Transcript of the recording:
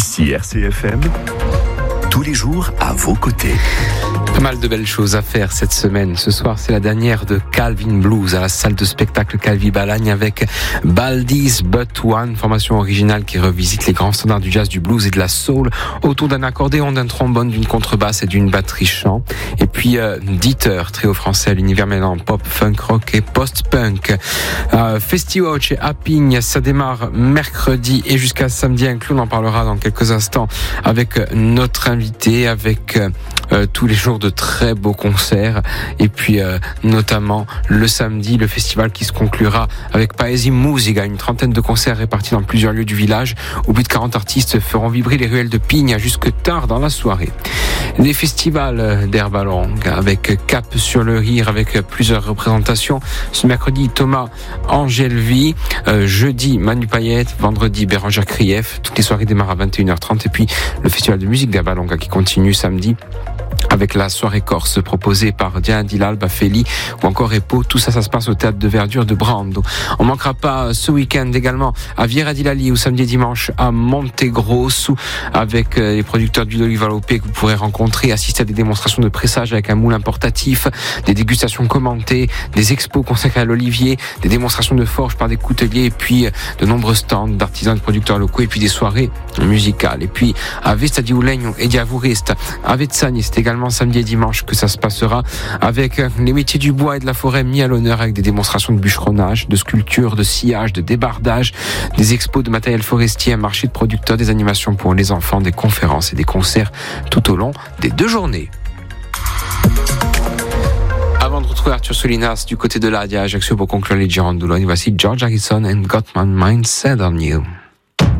Ici RCFM, tous les jours à vos côtés. Pas mal de belles choses à faire cette semaine. Ce soir, c'est la dernière de Calvin Blues à la salle de spectacle Calvi Balagne avec Baldi's But One, formation originale qui revisite les grands standards du jazz, du blues et de la soul autour d'un accordéon, d'un trombone, d'une contrebasse et d'une batterie chant. Et puis Dieter, trio français à l'univers mêlant pop, funk, rock et post-punk. Festival chez Happing, ça démarre mercredi et jusqu'à samedi inclus. On en parlera dans quelques instants avec notre invité, avec tous les jours de très beaux concerts et puis notamment le samedi le festival qui se conclura avec Paesi Musica, une trentaine de concerts répartis dans plusieurs lieux du village où plus de 40 artistes feront vibrer les ruelles de Pigna jusque tard dans la soirée. Les festivals d'Herba Longue avec Cap sur le Rire avec plusieurs représentations. Ce mercredi Thomas Angelvi, jeudi Manu Payette, vendredi Bérangère Krief. Toutes les soirées démarrent à 21h30 et puis le festival de musique d'Herba Longue qui continue samedi avec la soirée corse proposée par Diana Dilal, Bafeli ou encore Epo. Tout ça, ça se passe au théâtre de verdure de Brando. On manquera pas ce week-end également à Viera di Lali ou samedi et dimanche à Montegrosso avec les producteurs d'huile d'olive à l'OP que vous pourrez rencontrer, assister à des démonstrations de pressage avec un moulin portatif, des dégustations commentées, des expos consacrés à l'olivier, des démonstrations de forge par des couteliers et puis de nombreux stands d'artisans et de producteurs locaux et puis des soirées musicales. Et puis à Vesta di Ulegno et di Avurista, à Vezzani, c'est également samedi et dimanche que ça se passera avec les métiers du bois et de la forêt mis à l'honneur avec des démonstrations de bûcheronnage, de sculpture, de sciage, de débardage, des expos de matériel forestier, un marché de producteurs, des animations pour les enfants, des conférences et des concerts tout au long des 2 journées. Avant de retrouver Arthur Solinas du côté de l'Adia Ajaccio pour conclure les Girondes, voici George Harrison and Got My Mind Set on You.